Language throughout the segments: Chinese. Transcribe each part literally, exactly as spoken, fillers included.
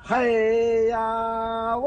嘿呀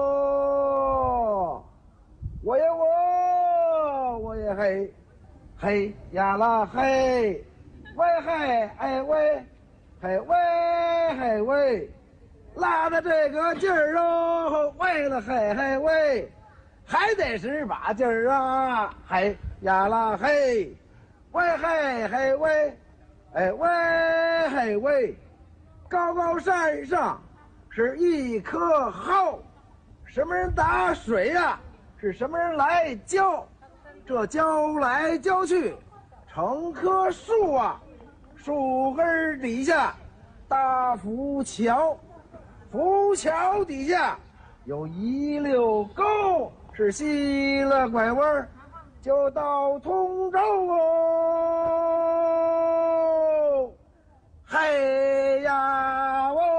我，我也我，我也嘿，嘿呀啦嘿，喂嘿哎喂，嘿喂嘿喂，拉的这个劲儿哦，为了嘿嘿喂，还得是把劲儿啊，嘿呀啦嘿，喂嘿嘿喂，哎喂嘿喂，高高山上。是一棵蒿，什么人打水呀、啊？是什么人来浇？这浇来浇去，成棵树啊！树根底下大浮桥，浮桥底下有一溜沟，是西了拐弯就到通州哦。嘿呀哦！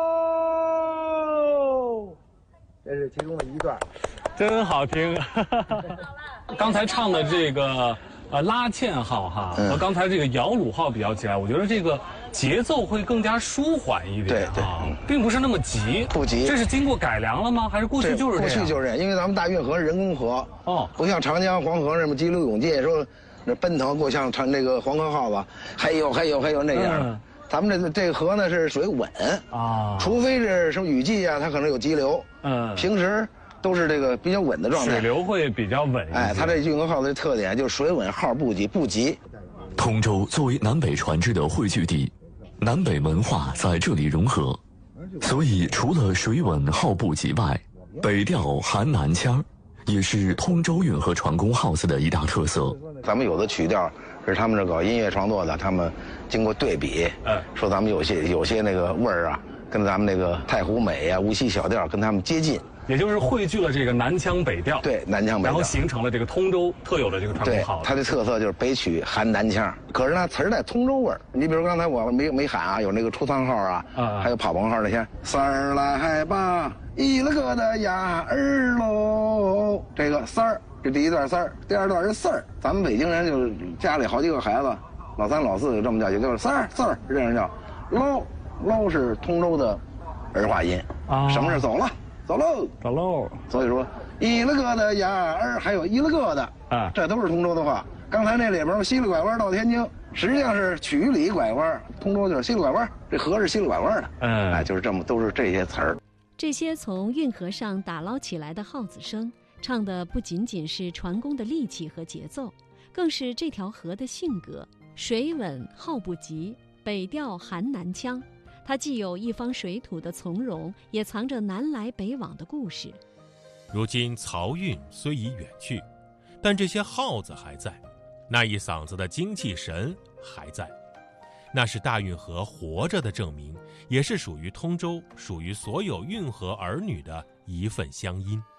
这是其中的一段， 真好听。刚才唱的这个呃拉纤号哈，和刚才这个摇橹号比较起来，我觉得这个节奏会更加舒缓一点， 对对、 啊，并不是那么急， 不急。 这是经过改良了吗？还是过去就是这样？ 过去就是这样，因为咱们大运河是人工河， 哦， 不像长江、黄河什么激流勇进，说那奔腾过像唱那个黄河号子，嘿呦嘿呦嘿呦那样。嗯，咱们这个这个河呢是水稳啊，除非是什么雨季啊，它可能有急流。嗯，平时都是这个比较稳的状态， 水流会比较稳。 哎，它这运河号的特点就是水稳，号不急，不急。 通州作为南北船只的汇聚地，南北文化在这里融合，所以除了水稳号不急外，北调含南腔也是通州运河船工 house 的一大特色。 咱们有的曲调是他们这搞音乐创作的，他们经过对比，嗯，说咱们有些有些那个味儿啊，跟咱们那个太湖美啊、无锡小调跟他们接近， 也就是汇聚了这个南腔北调， 对，南腔北调， 然后形成了这个通州特有的这个传统号。 它的特色就是北曲含南腔，可是呢词儿带通州味儿。你比如刚才我没没喊啊，有那个出仓号啊，啊还有跑棚号那些，三儿来吧，一了个的呀儿喽，这个三儿。这第一段三儿，第二段是四儿。咱们北京人就是家里好几个孩子，老三老四就这么叫，也就是三儿四儿，这样叫。喽喽是通州的儿化音啊，什么是走了走喽走喽。 所以说一了个的呀儿，还有一了个的啊，这都是通州的话。刚才那里边西了拐弯到天津，实际上是曲里拐弯，通州就是西了拐弯，这河是西了拐弯的。嗯，哎，就是这么都是这些词儿。 这些从运河上打捞起来的号子声。唱的不仅仅是船工的力气和节奏，更是这条河的性格。水稳号不急，北调含南腔，它既有一方水土的从容，也藏着南来北往的故事。 如今漕运虽已远去，但这些号子还在，那一嗓子的精气神还在，那是大运河活着的证明，也是属于通州、属于所有运河儿女的一份乡音。